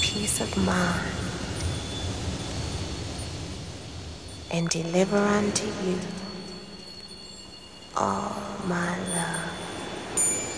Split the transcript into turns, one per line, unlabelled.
peace of mind and deliver unto you all my love.